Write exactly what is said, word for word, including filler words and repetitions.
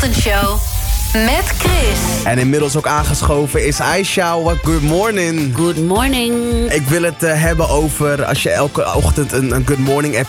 ochtendshow met Chris. En inmiddels ook aangeschoven is Aisha. Good morning. Good morning. Ik wil het uh, hebben over als je elke ochtend een, een good morning app